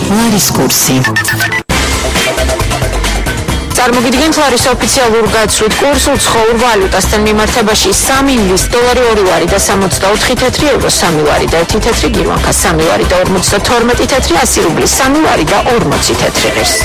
ლარის კურსი. წარმოგიდგენთ ლარის ოფიციალურ გაცვლით კურს უცხოურ ვალუტასთან მიმართებაში 3 ინგლისს დოლარი 2 ლარი და 64 თეთრი ევრო 3 ლარი და 1 თეთრი გირვანკა 3 ლარი და 52 თეთრი 100 რუბლის 3 ლარი და 40 თეთრი ღირს.